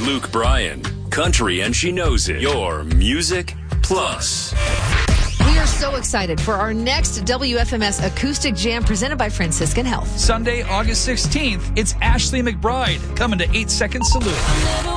Luke Bryan, country and she knows it. Your Music Plus. We are so excited for our next WFMS Acoustic Jam presented by Franciscan Health. Sunday, August 16th, it's Ashley McBride coming to 8 Second Salute.